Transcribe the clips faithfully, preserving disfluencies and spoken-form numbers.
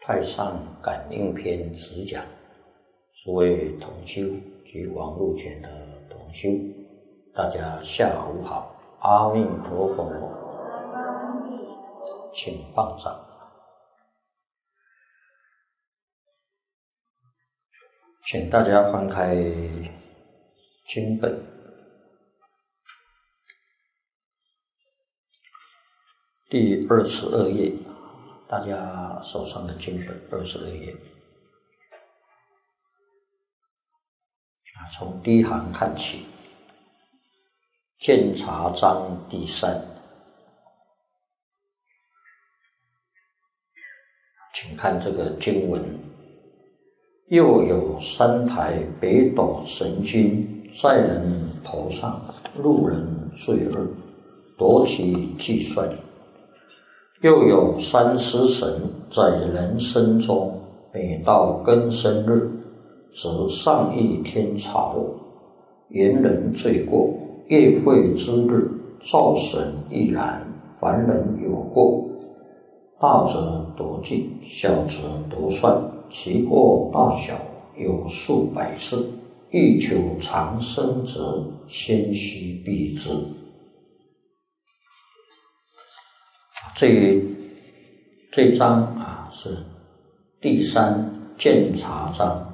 太上感应篇直讲，诸位同修及网络前的同修，大家下午好，阿弥陀佛，请放掌。请大家翻开经本第二十二页，大家手上的经本二十二页，啊，从第一行看起，鉴察章第三，请看这个经文。又有三台北斗神君在人头上，路人罪恶，夺其计算。又有三尸神在人身中，每到庚申日，则上益天朝，言人罪过，夜会之日，灶神亦然。凡人有过，大则夺尽，小则夺算，其过大小有数百次，欲求长生者，先须避之。这这章啊是第三鉴察章，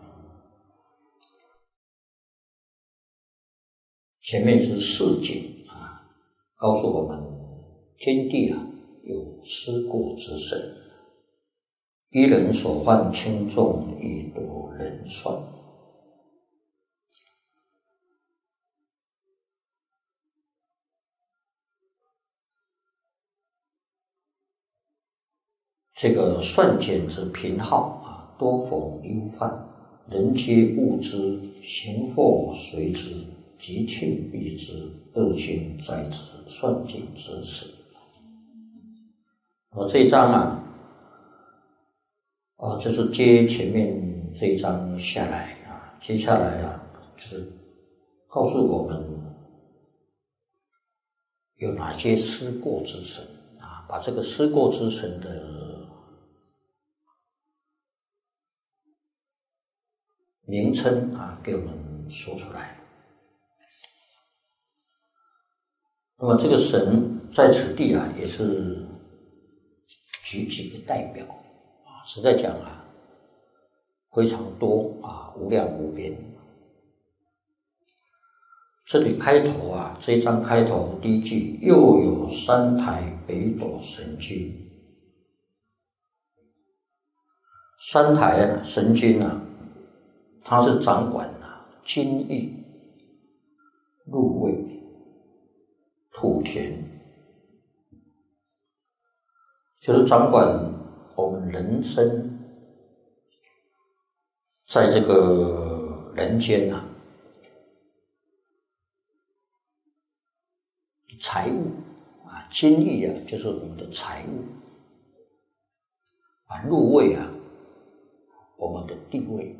前面是示警啊，告诉我们天地啊有失过之神。依人所犯轻重，以夺人算。这个算减之贫好啊，多逢忧患，人皆恶之，行祸随之，吉庆避之，恶行在之，算减之此。我这一章啊。啊，就是接前面这一章下来啊，接下来啊，就是告诉我们有哪些失过之神啊，把这个失过之神的名称啊，给我们说出来。那么这个神在此地啊，也是举几个代表。实在讲啊，非常多啊，无量无边。这里开头啊，这一章开头第一句，又有三台北斗神君。三台神君啊，他是掌管啊金玉、禄位、土田，就是掌管我们人生在这个人间啊，财物啊，金玉啊，就是我们的财物啊，禄位啊，我们的地位。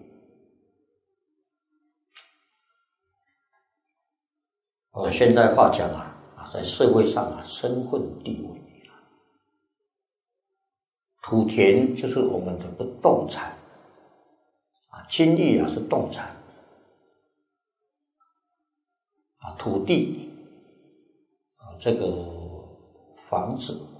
呃，现在话讲啊，啊，在社会上啊，身份地位。土田就是我们的不动产啊，金玉啊是动产啊，土地啊这个房子